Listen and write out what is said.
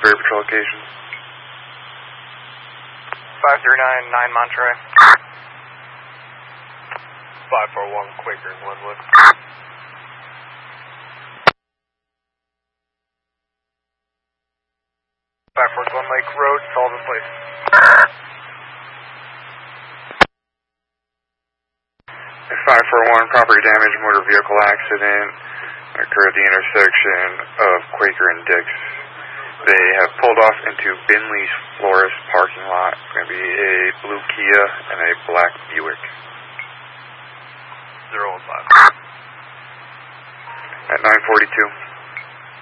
Ferry Patrol location. 5399 Monterey. 541 Quaker in Glenwood. 54 Glen Lake Road, Sullivan Place. 541, property damage, motor vehicle accident occurred at the intersection of Quaker and Dix. They have pulled off into Binley's Florist parking lot. It's going to be a blue Kia and a black Buick. 015. At 942.